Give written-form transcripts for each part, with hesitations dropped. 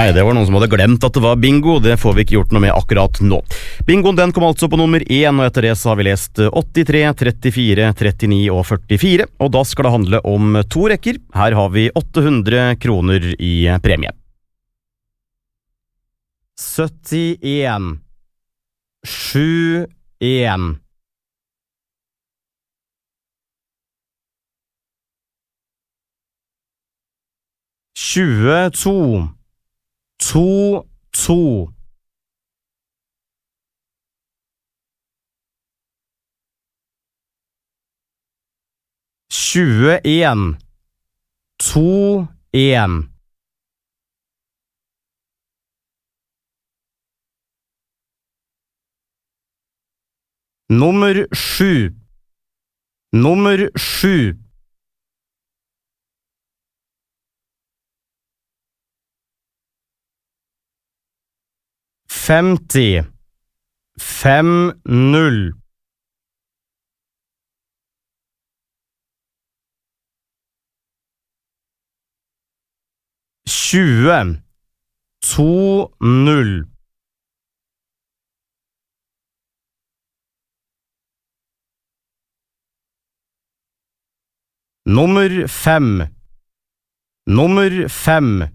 Nei, det var noen som hadde glemt at det var bingo. Det får vi ikke gjort noe med akkurat nå. Bingoen den kom altså på nummer 1, og etter det så har vi lest 83, 34, 39 og 44. Og da skal det handle om 2 rekker. Her har vi 800 kroner i premie. 71 71 22 22 21 21 Nummer 7 Nummer 7 50 50 20 20 Nummer 5 Nummer 5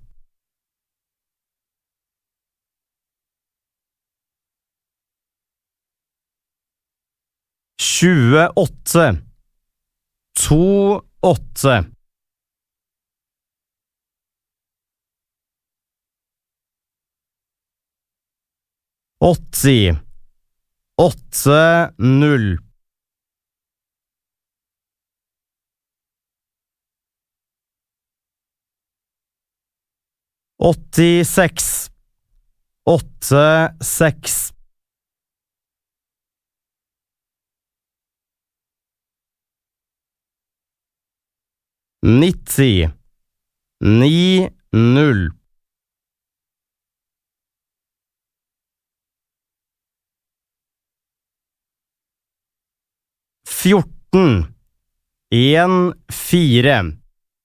28 28 80 80 86 86 90 90 14 14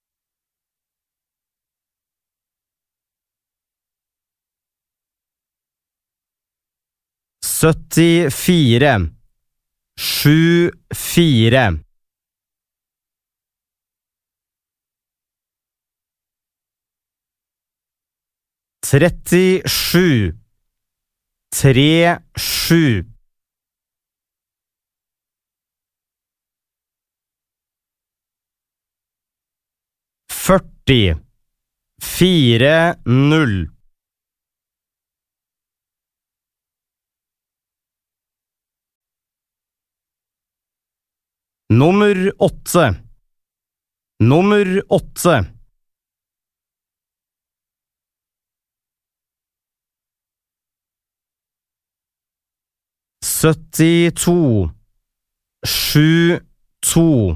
74 74 37 37 40 40 Nummer 8 Nummer 8 72 72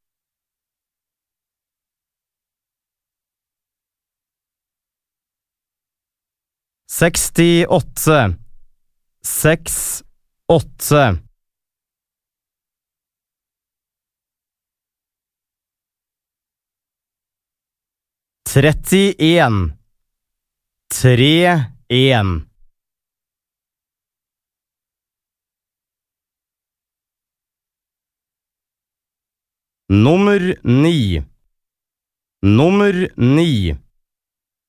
68 68 31 31 Nummer 9 Nummer 9